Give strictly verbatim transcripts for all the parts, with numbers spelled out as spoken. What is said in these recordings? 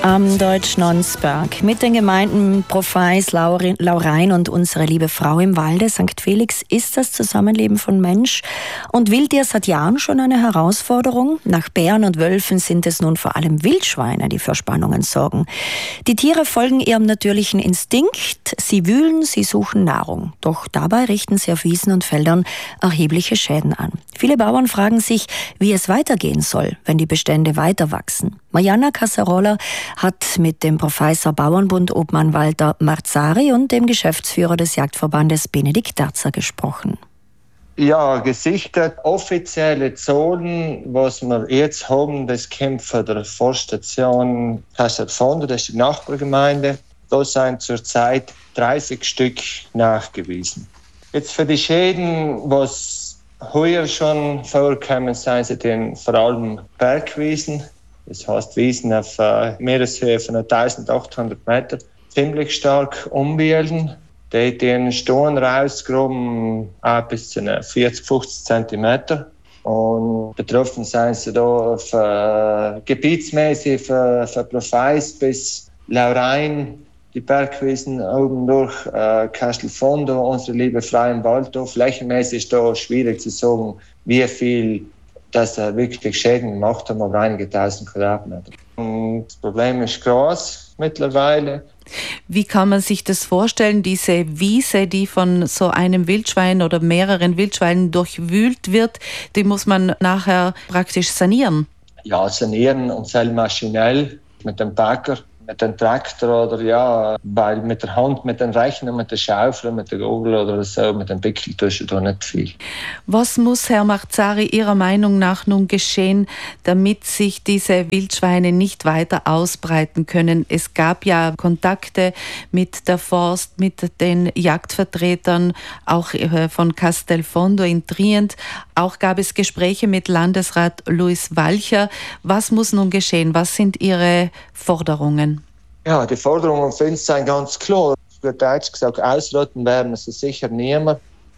am Deutsch-Nonsberg mit den Gemeinden Profeis, Laurein und Unsere Liebe Frau im Walde, Sankt Felix, ist das Zusammenleben von Mensch und Wildtier seit Jahren schon eine Herausforderung. Nach Bären und Wölfen sind es nun vor allem Wildschweine, die für Spannungen sorgen. Die Tiere folgen ihrem natürlichen Instinkt. Sie wühlen, sie suchen Nahrung. Doch dabei richten sie auf Wiesen und Feldern erhebliche Schäden an. Viele Bauern fragen sich, wie es weitergehen soll, wenn die Bestände weiter wachsen. Mariana Casserola hat mit dem Professor Bauernbund Obmann Walter Marzari und dem Geschäftsführer des Jagdverbandes Benedikt Terzer gesprochen. Ja, gesichtet offizielle Zahlen, was wir jetzt haben, das kommt von der Forststation Castelfondo, das ist die Nachbargemeinde. Da sind zurzeit dreißig Stück nachgewiesen. Jetzt für die Schäden, was heuer schon vorkommen, sind sie den vor allem Bergwiesen. Das heißt Wiesen auf äh, Meereshöhe von eintausendachthundert Meter, ziemlich stark umwühlen. Die den Stein rausgraben auch bis zu vierzig, fünfzig Zentimeter. Und betroffen sind sie da auf, äh, gebietsmäßig von Profeis bis Laurein, die Bergwiesen oben durch, äh, Castelfondo, Unsere Liebe Frau im Wald. Flächenmäßig ist da schwierig zu sagen, wie viel dass er wirklich Schäden gemacht haben, aber einige tausend Quadratmeter. Und das Problem ist groß mittlerweile. Wie kann man sich das vorstellen, diese Wiese, die von so einem Wildschwein oder mehreren Wildschweinen durchwühlt wird, die muss man nachher praktisch sanieren? Ja, sanieren und selbst maschinell mit dem Bagger, mit dem Traktor oder ja, weil mit der Hand, mit dem Rechner, mit der Schaufel, mit der Gabel oder so, mit dem Pickel tust du da nicht viel. Was muss, Herr Marzari, Ihrer Meinung nach nun geschehen, damit sich diese Wildschweine nicht weiter ausbreiten können? Es gab ja Kontakte mit der Forst, mit den Jagdvertretern, auch von Castelfondo in Trient. Auch gab es Gespräche mit Landesrat Luis Walcher. Was muss nun geschehen? Was sind Ihre Forderungen? Ja, die Forderungen für uns sind ganz klar. Es wird Deutsch gesagt, ausrotten werden sie sicher niemand,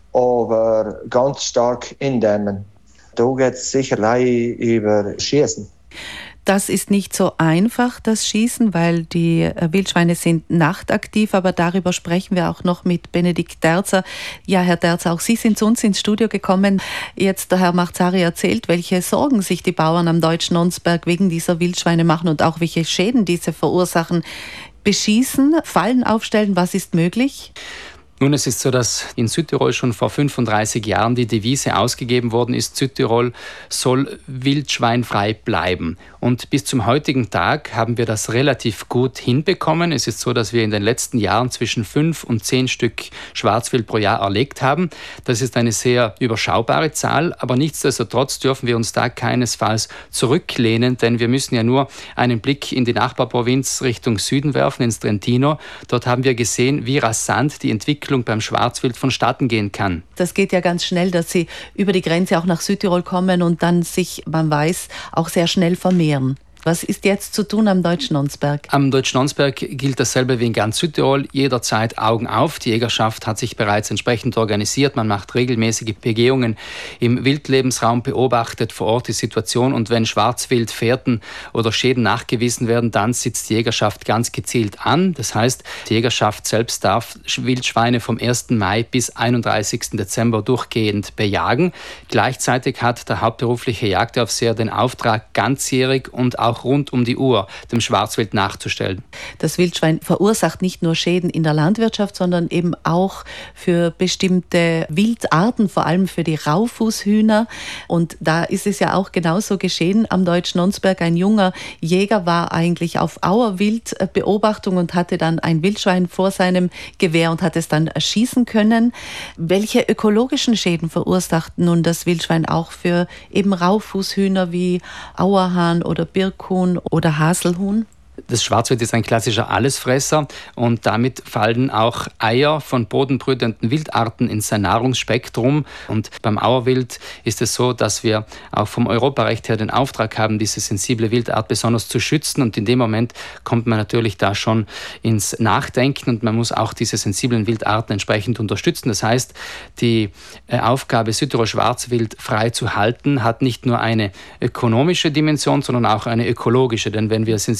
aber ganz stark indämmen. Da geht es sicherlich über Schießen. Das ist nicht so einfach, das Schießen, weil die Wildschweine sind nachtaktiv, aber darüber sprechen wir auch noch mit Benedikt Terzer. Ja, Herr Terzer, auch Sie sind zu uns ins Studio gekommen. Jetzt der Herr Marzari erzählt, welche Sorgen sich die Bauern am Deutsch-Nonsberg wegen dieser Wildschweine machen und auch welche Schäden diese verursachen. Beschießen, Fallen aufstellen, was ist möglich? Nun, es ist so, dass in Südtirol schon vor fünfunddreißig Jahren die Devise ausgegeben worden ist, Südtirol soll wildschweinfrei bleiben. Und bis zum heutigen Tag haben wir das relativ gut hinbekommen. Es ist so, dass wir in den letzten Jahren zwischen fünf und zehn Stück Schwarzwild pro Jahr erlegt haben. Das ist eine sehr überschaubare Zahl, aber nichtsdestotrotz dürfen wir uns da keinesfalls zurücklehnen, denn wir müssen ja nur einen Blick in die Nachbarprovinz Richtung Süden werfen, ins Trentino. Dort haben wir gesehen, wie rasant die Entwicklung beim Schwarzwild vonstatten gehen kann. Das geht ja ganz schnell, dass sie über die Grenze auch nach Südtirol kommen und dann sich, man weiß, auch sehr schnell vermehren. Was ist jetzt zu tun am Deutsch-Nonsberg? Am Deutsch-Nonsberg gilt dasselbe wie in ganz Südtirol. Jederzeit Augen auf. Die Jägerschaft hat sich bereits entsprechend organisiert. Man macht regelmäßige Begehungen im Wildlebensraum, beobachtet vor Ort die Situation. Und wenn Schwarzwildfährten oder Schäden nachgewiesen werden, dann sitzt die Jägerschaft ganz gezielt an. Das heißt, die Jägerschaft selbst darf Wildschweine vom ersten Mai bis einunddreißigsten Dezember durchgehend bejagen. Gleichzeitig hat der hauptberufliche Jagdaufseher den Auftrag, ganzjährig und auch rund um die Uhr dem Schwarzwild nachzustellen. Das Wildschwein verursacht nicht nur Schäden in der Landwirtschaft, sondern eben auch für bestimmte Wildarten, vor allem für die Raufußhühner. Und da ist es ja auch genauso geschehen am Deutsch-Nonsberg. Ein junger Jäger war eigentlich auf Auerwildbeobachtung und hatte dann ein Wildschwein vor seinem Gewehr und hat es dann erschießen können. Welche ökologischen Schäden verursacht nun das Wildschwein auch für eben Raufußhühner wie Auerhahn oder Birkhuhn oder Haselhuhn? Das Schwarzwild ist ein klassischer Allesfresser und damit fallen auch Eier von bodenbrütenden Wildarten in sein Nahrungsspektrum. Und beim Auerwild ist es so, dass wir auch vom Europarecht her den Auftrag haben, diese sensible Wildart besonders zu schützen. Und in dem Moment kommt man natürlich da schon ins Nachdenken und man muss auch diese sensiblen Wildarten entsprechend unterstützen. Das heißt, die Aufgabe, Südtirol Schwarzwild frei zu halten, hat nicht nur eine ökonomische Dimension, sondern auch eine ökologische. Denn wenn wir sensible Wildarten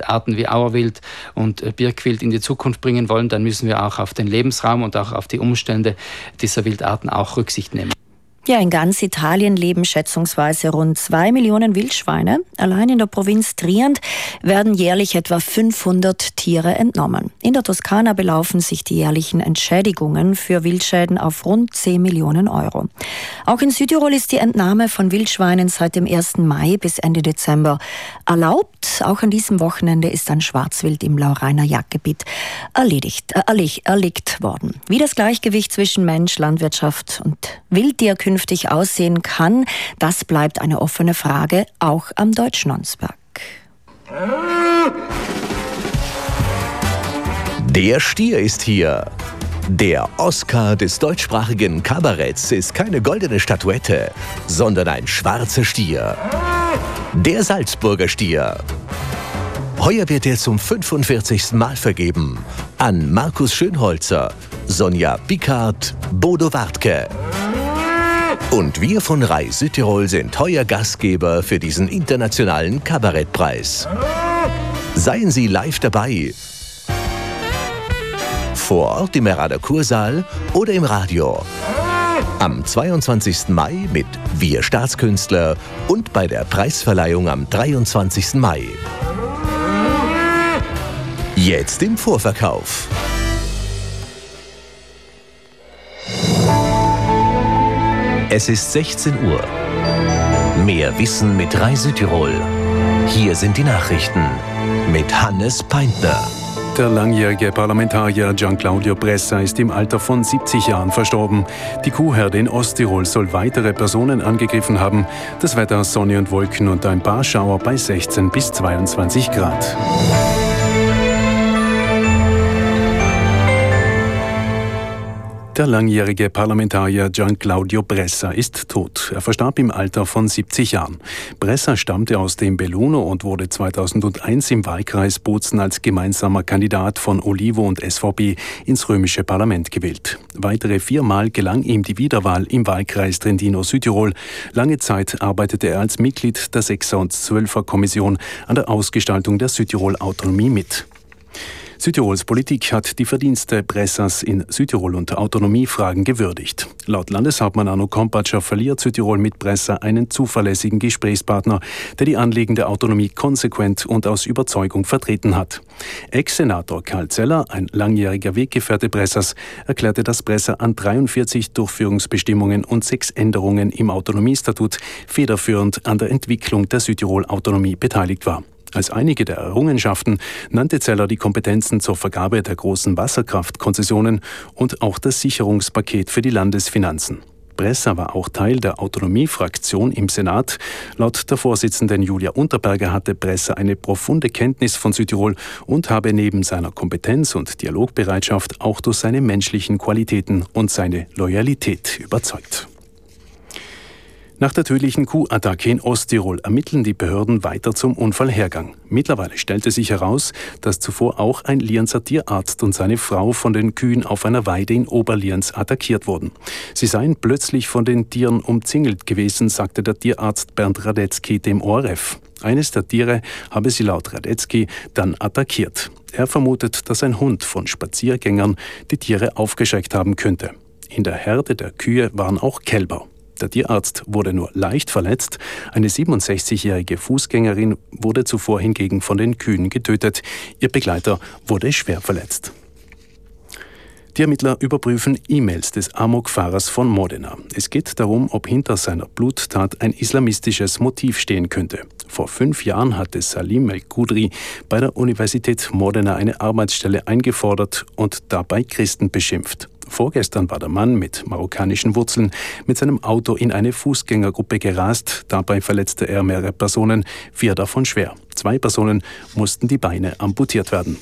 Wildarten wie Auerwild und Birkwild in die Zukunft bringen wollen, dann müssen wir auch auf den Lebensraum und auch auf die Umstände dieser Wildarten auch Rücksicht nehmen. Ja, in ganz Italien leben schätzungsweise rund zwei Millionen Wildschweine. Allein in der Provinz Trient werden jährlich etwa fünfhundert Tiere entnommen. In der Toskana belaufen sich die jährlichen Entschädigungen für Wildschäden auf rund zehn Millionen Euro. Auch in Südtirol ist die Entnahme von Wildschweinen seit dem ersten Mai bis Ende Dezember erlaubt. Auch an diesem Wochenende ist ein Schwarzwild im Laurainer Jagdgebiet erledigt, äh, erlegt worden. Wie das Gleichgewicht zwischen Mensch, Landwirtschaft und Wildtier künftig aussehen kann, das bleibt eine offene Frage, auch am Deutschnonsberg. Der Stier ist hier. Der Oscar des deutschsprachigen Kabaretts ist keine goldene Statuette, sondern ein schwarzer Stier. Der Salzburger Stier. Heuer wird er zum fünfundvierzigsten Mal vergeben an Markus Schönholzer, Sonja Pickard, Bodo Wartke. Und wir von Rai Südtirol sind heuer Gastgeber für diesen internationalen Kabarettpreis. Seien Sie live dabei. Vor Ort im Erader Kursaal oder im Radio. Am zweiundzwanzigsten Mai mit Wir Staatskünstler und bei der Preisverleihung am dreiundzwanzigsten Mai. Jetzt im Vorverkauf. Es ist sechzehn Uhr. Mehr Wissen mit Rai Südtirol. Hier sind die Nachrichten mit Hannes Peintner. Der langjährige Parlamentarier Gian-Claudio Bressa ist im Alter von siebzig Jahren verstorben. Die Kuhherde in Osttirol soll weitere Personen angegriffen haben. Das Wetter Sonne und Wolken und ein paar Schauer bei sechzehn bis zweiundzwanzig Grad. Der langjährige Parlamentarier Gian-Claudio Bressa ist tot. Er verstarb im Alter von siebzig Jahren. Bressa stammte aus dem Belluno und wurde zweitausendeins im Wahlkreis Bozen als gemeinsamer Kandidat von Olivo und S V B ins römische Parlament gewählt. Weitere viermal gelang ihm die Wiederwahl im Wahlkreis Trentino-Südtirol. Lange Zeit arbeitete er als Mitglied der Sechser- und Zwölfer-Kommission an der Ausgestaltung der Südtirol-Autonomie mit. Südtirols Politik hat die Verdienste Bressas in Südtirol und Autonomiefragen gewürdigt. Laut Landeshauptmann Arno Kompatscher verliert Südtirol mit Bressa einen zuverlässigen Gesprächspartner, der die Anliegen der Autonomie konsequent und aus Überzeugung vertreten hat. Ex-Senator Karl Zeller, ein langjähriger Weggefährte Bressas, erklärte, dass Bressa an dreiundvierzig Durchführungsbestimmungen und sechs Änderungen im Autonomiestatut federführend an der Entwicklung der Südtirol-Autonomie beteiligt war. Als einige der Errungenschaften nannte Zeller die Kompetenzen zur Vergabe der großen Wasserkraftkonzessionen und auch das Sicherungspaket für die Landesfinanzen. Bressa war auch Teil der Autonomiefraktion im Senat. Laut der Vorsitzenden Julia Unterberger hatte Bressa eine profunde Kenntnis von Südtirol und habe neben seiner Kompetenz und Dialogbereitschaft auch durch seine menschlichen Qualitäten und seine Loyalität überzeugt. Nach der tödlichen Kuhattacke in Osttirol ermitteln die Behörden weiter zum Unfallhergang. Mittlerweile stellte sich heraus, dass zuvor auch ein Lienzer Tierarzt und seine Frau von den Kühen auf einer Weide in Oberlienz attackiert wurden. Sie seien plötzlich von den Tieren umzingelt gewesen, sagte der Tierarzt Bernd Radetzky dem O R F. Eines der Tiere habe sie laut Radetzky dann attackiert. Er vermutet, dass ein Hund von Spaziergängern die Tiere aufgeschreckt haben könnte. In der Herde der Kühe waren auch Kälber. Der Tierarzt wurde nur leicht verletzt. Eine siebenundsechzigjährige Fußgängerin wurde zuvor hingegen von den Kühen getötet. Ihr Begleiter wurde schwer verletzt. Die Ermittler überprüfen E-Mails des Amokfahrers von Modena. Es geht darum, ob hinter seiner Bluttat ein islamistisches Motiv stehen könnte. Vor fünf Jahren hatte Salim El-Qudri bei der Universität Modena eine Arbeitsstelle eingefordert und dabei Christen beschimpft. Vorgestern war der Mann mit marokkanischen Wurzeln mit seinem Auto in eine Fußgängergruppe gerast. Dabei verletzte er mehrere Personen, vier davon schwer. Zwei Personen mussten die Beine amputiert werden.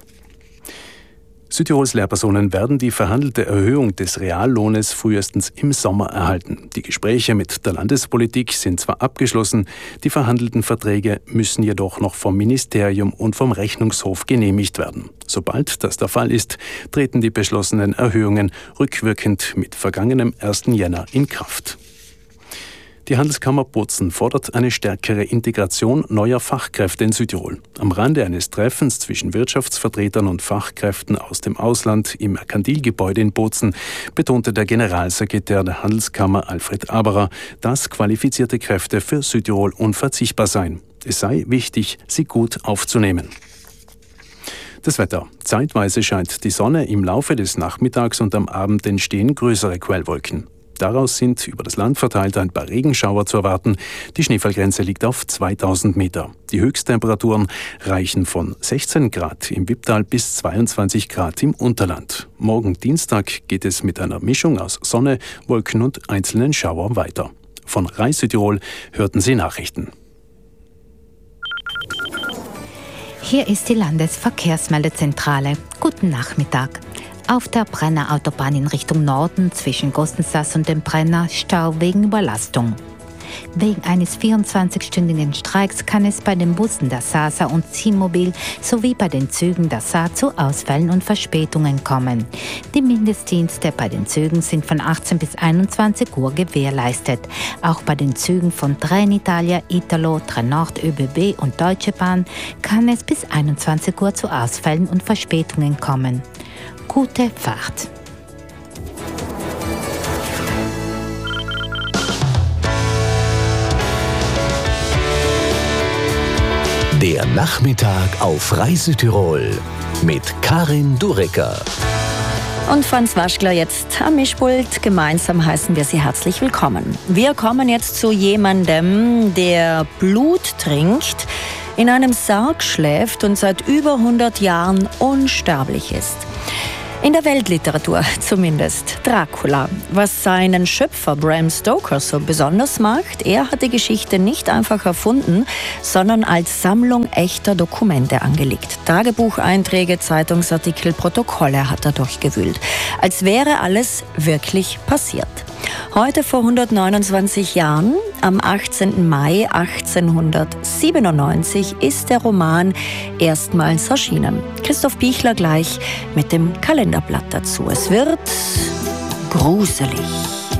Südtirols Lehrpersonen werden die verhandelte Erhöhung des Reallohnes frühestens im Sommer erhalten. Die Gespräche mit der Landespolitik sind zwar abgeschlossen, die verhandelten Verträge müssen jedoch noch vom Ministerium und vom Rechnungshof genehmigt werden. Sobald das der Fall ist, treten die beschlossenen Erhöhungen rückwirkend mit vergangenem ersten Jänner in Kraft. Die Handelskammer Bozen fordert eine stärkere Integration neuer Fachkräfte in Südtirol. Am Rande eines Treffens zwischen Wirtschaftsvertretern und Fachkräften aus dem Ausland im Merkantilgebäude in Bozen betonte der Generalsekretär der Handelskammer Alfred Aberer, dass qualifizierte Kräfte für Südtirol unverzichtbar seien. Es sei wichtig, sie gut aufzunehmen. Das Wetter. Zeitweise scheint die Sonne, im Laufe des Nachmittags und am Abend entstehen größere Quellwolken. Daraus sind über das Land verteilt ein paar Regenschauer zu erwarten. Die Schneefallgrenze liegt auf zweitausend Meter. Die Höchsttemperaturen reichen von sechzehn Grad im Wipptal bis zweiundzwanzig Grad im Unterland. Morgen Dienstag geht es mit einer Mischung aus Sonne, Wolken und einzelnen Schauern weiter. Von Rais Südtirol hörten Sie Nachrichten. Hier ist die Landesverkehrsmeldezentrale. Guten Nachmittag. Auf der Brenner Autobahn in Richtung Norden zwischen Gostensass und dem Brenner Stau wegen Überlastung. Wegen eines vierundzwanzigstündigen Streiks kann es bei den Bussen der SASA und Ziehmobil sowie bei den Zügen der S A zu Ausfällen und Verspätungen kommen. Die Mindestdienste bei den Zügen sind von achtzehn bis einundzwanzig Uhr gewährleistet. Auch bei den Zügen von Trenitalia, Italo, Trenord, ÖBB und Deutsche Bahn kann es bis einundzwanzig Uhr zu Ausfällen und Verspätungen kommen. Gute Fahrt! Der Nachmittag auf Rais Südtirol mit Karin Durecker. Und Franz Waschler jetzt am Mischpult. Gemeinsam heißen wir Sie herzlich willkommen. Wir kommen jetzt zu jemandem, der Blut trinkt, in einem Sarg schläft und seit über hundert Jahren unsterblich ist. In der Weltliteratur zumindest. Dracula. Was seinen Schöpfer Bram Stoker so besonders macht, er hat die Geschichte nicht einfach erfunden, sondern als Sammlung echter Dokumente angelegt. Tagebucheinträge, Zeitungsartikel, Protokolle hat er durchgewühlt. Als wäre alles wirklich passiert. Heute vor hundertneunundzwanzig Jahren, am achtzehnten Mai achtzehnhundertsiebenundneunzig, ist der Roman erstmals erschienen. Christoph Pichler gleich mit dem Kalenderblatt dazu. Es wird gruselig.